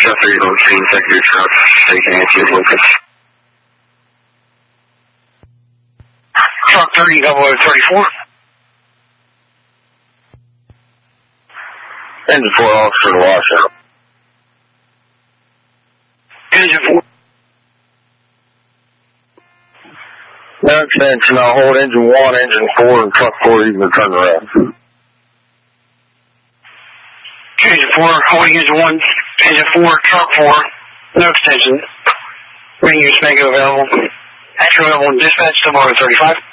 Chester, you don't see executive truck, taking into Lucas. Truck 30, 0034. Engine 4 officer to washout. Engine 4. No extension, I'll hold engine 1, engine 4, and truck 4, you can turn around. Engine 4, holding engine 1, engine 4, truck 4, no extension. Reading your SPANCO available. Actual available dispatch, 0035.